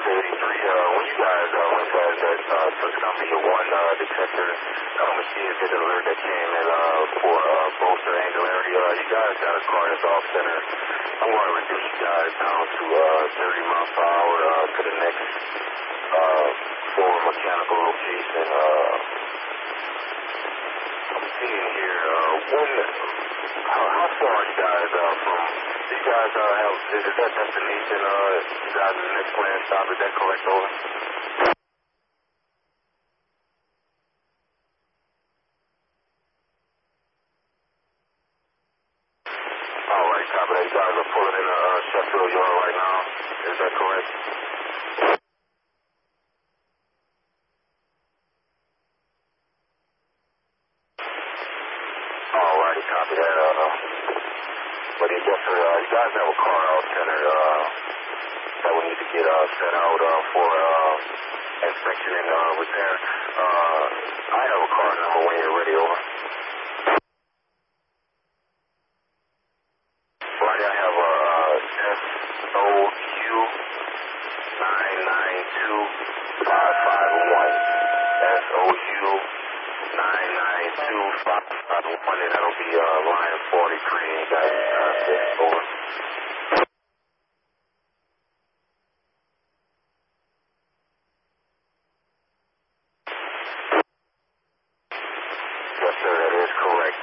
When you guys went past that Tuscany 1 detector machine did an alert that came in for Bolster Angel area, you guys got a car that's off center. I'm going to reduce you guys down to 30 miles per hour to the next for mechanical location. I'm seeing here, how far are you guys from, do you guys have, is that destination, you guys in the next plan stop, is that correct, over? Alright, copy that. You guys are pulling in Sheffield Yard right now, is that correct? Alrighty, copy that. But you guys have a car out center that we need to get set out for inspection and repair. I have a car number when you're ready, over. Right, I have SOU 992551. SOU 992551, and that'll be line 43. You guys, over. Yes, sir, that is correct.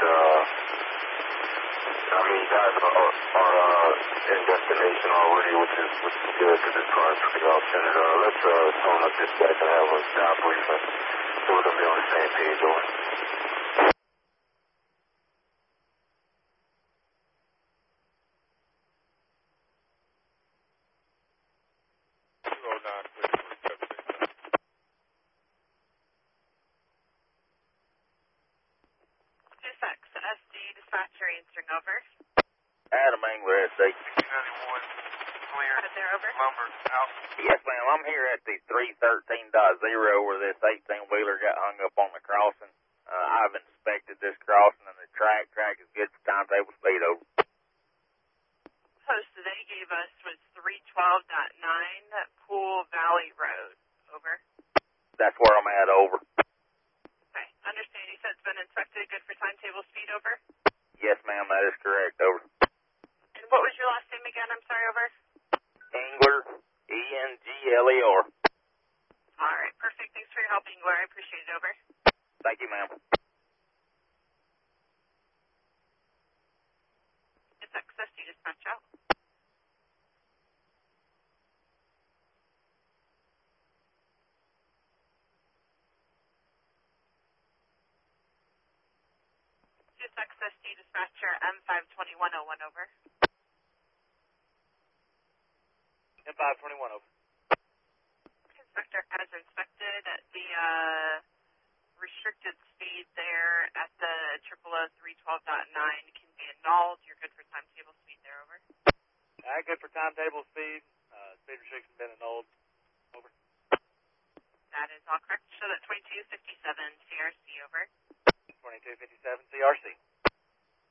I mean, you guys are in destination already, which is good because this car is pretty off center. Let's tone up this back and have a stop briefing so we can be on the same page, over. Dispatcher answering over. Adam Engler, SD. 291, clear. Is there over? Lumber, out. Yes, ma'am. I'm here at the 313.0 where this 18-wheeler got hung up on the crossing. I've inspected this crossing and the track is good for timetable speed, over. Post that they gave us was 312.9 Pool Valley Road. Over. That's where I'm at, over. Okay. Understand you said it's been inspected, good for timetable speed, over? Yes, ma'am, that is correct, over. And what was your last name again? I'm sorry, over? Engler, E-N-G-L-E-R. All right, perfect. Thanks for your help, Engler. I appreciate it, over. Thank you, ma'am. It's access to dispatch out. It's access to dispatcher M52101, over. M521, over. Inspector has inspected the restricted speed there at the 312.9 can be annulled. You're good for timetable speed there, over. Good for timetable speed. Speed restriction been annulled. Over. That is all correct. Show that 2257 CRC, over. 2257 CRC.